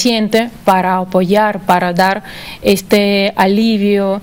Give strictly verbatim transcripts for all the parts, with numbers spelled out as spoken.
suficiente para apoyar, para dar este alivio.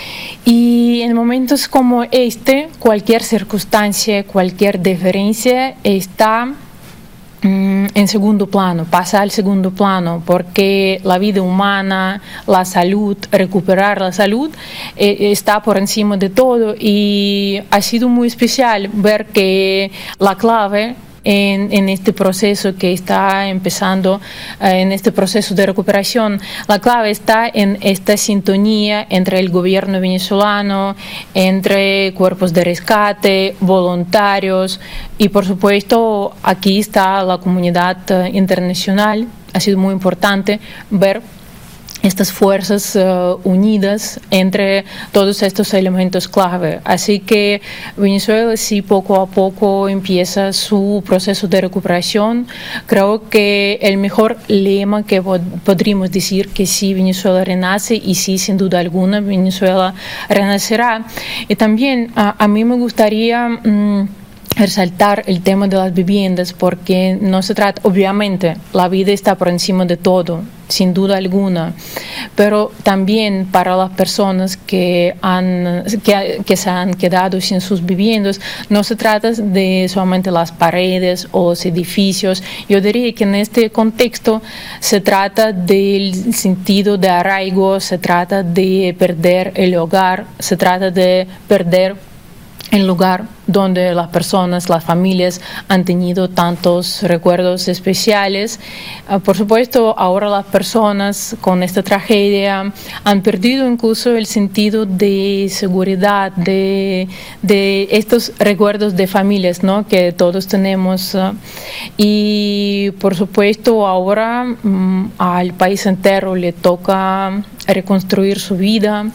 Y en momentos como este, cualquier circunstancia, cualquier diferencia está mm, en segundo plano, pasa al segundo plano, porque la vida humana, la salud, recuperar la salud, eh, está por encima de todo. Y ha sido muy especial ver que la clave En, en este proceso que está empezando, eh, en este proceso de recuperación, la clave está en esta sintonía entre el gobierno venezolano, entre cuerpos de rescate, voluntarios y, por supuesto, aquí está la comunidad eh, internacional. Ha sido muy importante ver estas fuerzas uh, unidas entre todos estos elementos clave. Así que Venezuela sí poco a poco empieza su proceso de recuperación. Creo que el mejor lema que pod- podríamos decir que sí, Venezuela renace, y sí, sin duda alguna, Venezuela renacerá. Y también uh, a mí me gustaría Um, resaltar el tema de las viviendas, porque no se trata, obviamente, la vida está por encima de todo, sin duda alguna, pero también para las personas que, han, que, que se han quedado sin sus viviendas, no se trata de solamente las paredes o los edificios. Yo diría que en este contexto se trata del sentido de arraigo, se trata de perder el hogar, se trata de perder el lugar donde las personas, las familias han tenido tantos recuerdos especiales. Uh, por supuesto, ahora las personas con esta tragedia han perdido incluso el sentido de seguridad, de, de estos recuerdos de familias, ¿no?, que todos tenemos. Uh, y por supuesto, ahora um, al país entero le toca reconstruir su vida.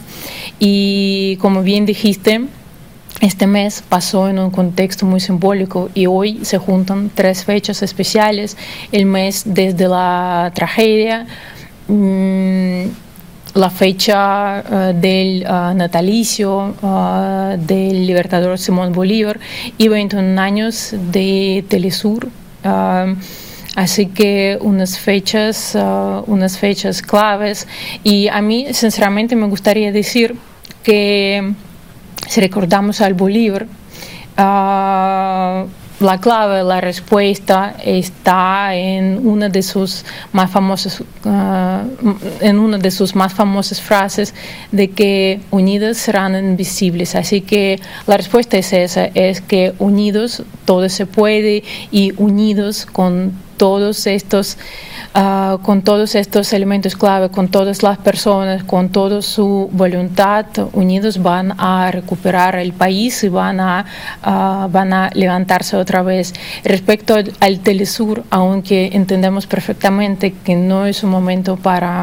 Y como bien dijiste, este mes pasó en un contexto muy simbólico, y hoy se juntan tres fechas especiales: el mes desde la tragedia, mmm, la fecha uh, del uh, natalicio uh, del libertador Simón Bolívar y veintiún años de Telesur. Uh, Así que unas fechas, uh, unas fechas claves. Y a mí, sinceramente, me gustaría decir que si recordamos al Bolívar, uh, la clave, la respuesta está en una de sus más famosas, uh, en una de sus más famosas frases de que unidos serán invisibles. Así que la respuesta es esa, es que unidos todo se puede, y unidos con todos estos Uh, con todos estos elementos clave, con todas las personas, con toda su voluntad, unidos van a recuperar el país y van a, uh, van a levantarse otra vez. Respecto al, al Telesur, aunque entendemos perfectamente que no es un momento para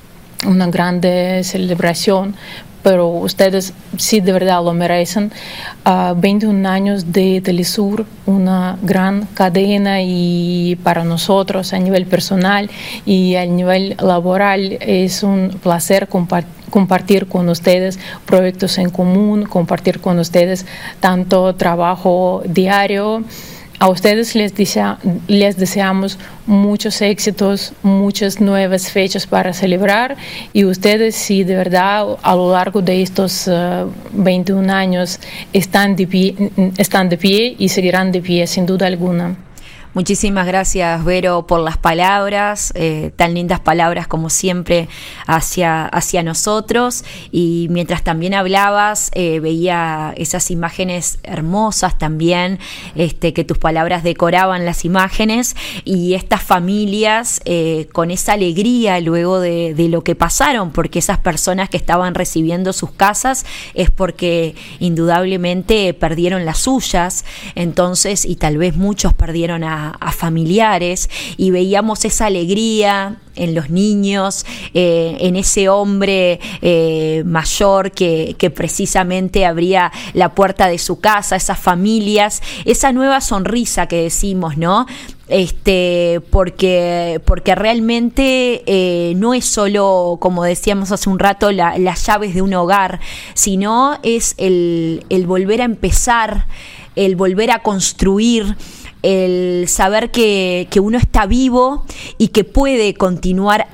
una grande celebración, pero ustedes sí de verdad lo merecen. Uh, veintiún años de Telesur, una gran cadena, y para nosotros a nivel personal y a nivel laboral es un placer compartir compartir con ustedes proyectos en común, compartir con ustedes tanto trabajo diario. A ustedes les, desea, les deseamos muchos éxitos, muchas nuevas fechas para celebrar, y ustedes, si de verdad a lo largo de estos uh, veintiún años están de pie, están de pie y seguirán de pie, sin duda alguna. Muchísimas gracias, Vero, por las palabras, eh, tan lindas palabras como siempre hacia, hacia nosotros. Y mientras también hablabas, eh, veía esas imágenes hermosas también, este, que tus palabras decoraban las imágenes, y estas familias eh, con esa alegría luego de, de lo que pasaron, porque esas personas que estaban recibiendo sus casas es porque indudablemente perdieron las suyas, entonces, y tal vez muchos perdieron a a familiares, y veíamos esa alegría en los niños, eh, en ese hombre eh, mayor que, que precisamente abría la puerta de su casa, esas familias, esa nueva sonrisa que decimos, ¿no? Este, porque, porque realmente eh, no es solo, como decíamos hace un rato, la, las llaves de un hogar, sino es el, el volver a empezar, el volver a construir, el saber que, que uno está vivo y que puede continuar